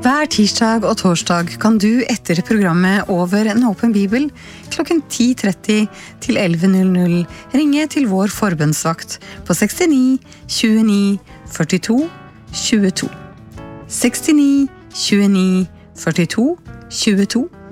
Hver tirsdag og torsdag kan du etter programmet Over en åpen bibel klokken 10:30 til 11:00 ringe til vår forbønnsvakt på 69 29 42 22. 69 29 42 22.